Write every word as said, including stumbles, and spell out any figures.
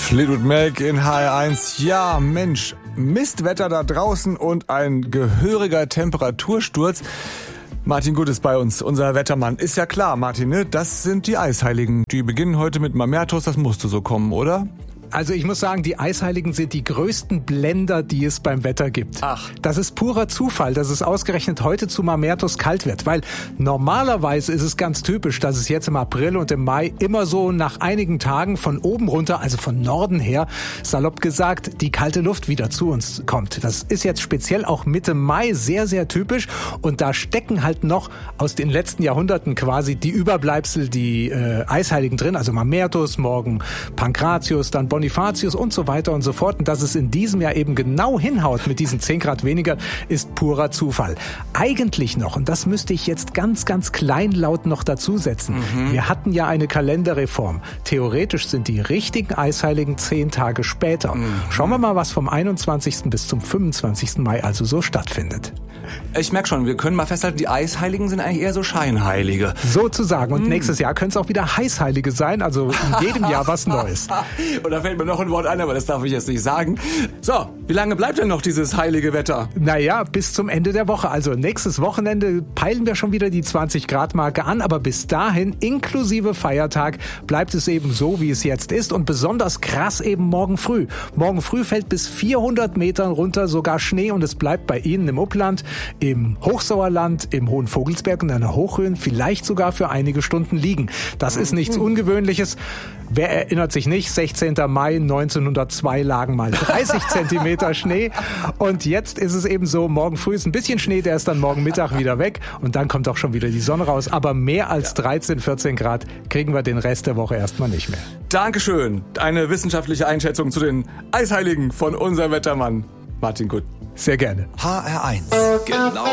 Fleetwood Mac in H R eins. Ja, Mensch, Mistwetter da draußen und ein gehöriger Temperatursturz. Martin Gut ist bei uns, unser Wettermann. Ist ja klar, Martin, ne? Das sind die Eisheiligen. Die beginnen heute mit Mamertos, das musste so kommen, oder? Also ich muss sagen, die Eisheiligen sind die größten Blender, die es beim Wetter gibt. Ach. Das ist purer Zufall, dass es ausgerechnet heute zu Mamertos kalt wird, weil normalerweise ist es ganz typisch, dass es jetzt im April und im Mai immer so nach einigen Tagen von oben runter, also von Norden her, salopp gesagt, die kalte Luft wieder zu uns kommt. Das ist jetzt speziell auch Mitte Mai sehr, sehr typisch und da stecken halt noch aus den letzten Jahrhunderten quasi die Überbleibsel, die äh, Eisheiligen drin, also Mamertos, morgen Pankratius, dann Bonifatius und so weiter und so fort. Und dass es in diesem Jahr eben genau hinhaut mit diesen zehn Grad weniger, ist purer Zufall. Eigentlich noch, und das müsste ich jetzt ganz, ganz kleinlaut noch dazusetzen, mhm. wir hatten ja eine Kalenderreform. Theoretisch sind die richtigen Eisheiligen zehn Tage später. Mhm. Schauen wir mal, was vom einundzwanzigsten bis zum fünfundzwanzigsten Mai also so stattfindet. Ich merke schon, wir können mal festhalten, die Eisheiligen sind eigentlich eher so Scheinheilige. Sozusagen. Und mhm. nächstes Jahr können es auch wieder Heißheilige sein, also in jedem Jahr was Neues. Und da fällt mir noch ein Wort ein, aber das darf ich jetzt nicht sagen. So, wie lange bleibt denn noch dieses heilige Wetter? Naja, bis zum Ende der Woche. Also nächstes Wochenende peilen wir schon wieder die zwanzig Grad Marke an, aber bis dahin, inklusive Feiertag, bleibt es eben so, wie es jetzt ist und besonders krass eben morgen früh. Morgen früh fällt bis vierhundert Metern runter sogar Schnee und es bleibt bei Ihnen im Upland, im Hochsauerland, im Hohen Vogelsberg und an der Hochhöhen vielleicht sogar für einige Stunden liegen. Das ist nichts Ungewöhnliches. Wer erinnert sich nicht? sechzehnten Mai neunzehnhundertzwei lagen mal dreißig Zentimeter Schnee. Und jetzt ist es eben so, morgen früh ist ein bisschen Schnee, der ist dann morgen Mittag wieder weg. Und dann kommt auch schon wieder die Sonne raus. Aber mehr als dreizehn, vierzehn Grad kriegen wir den Rest der Woche erstmal nicht mehr. Dankeschön. Eine wissenschaftliche Einschätzung zu den Eisheiligen von unserem Wettermann Martin Gut. Sehr gerne. H R eins. Genau